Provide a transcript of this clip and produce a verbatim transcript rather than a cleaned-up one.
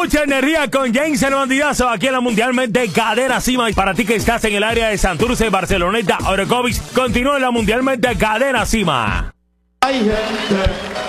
Mucha energía con James el Bandidazo aquí en la Mundialmente Cadena Cima. Y para ti que estás en el área de Santurce, Barceloneta, Orocovis, continúa en la Mundialmente Cadena Cima. Hay gente